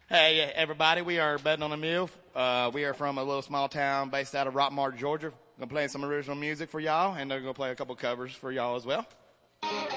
Hey, everybody, we are Betting on the Mill. We are from a little small town based out of Rockmart, Georgia. Going to play some original music for y'all, and they're going to play a couple covers for y'all as well.